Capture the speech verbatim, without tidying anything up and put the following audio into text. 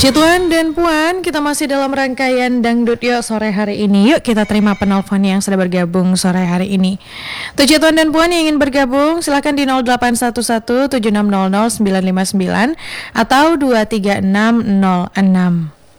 Tuan dan Puan, kita masih dalam rangkaian Dangdut Yuk sore hari ini. Yuk kita terima penelpon yang sudah bergabung sore hari ini. Tujuh Tuan dan Puan yang ingin bergabung, silakan di nol delapan satu satu tujuh enam nol nol sembilan lima sembilan atau dua tiga enam nol enam.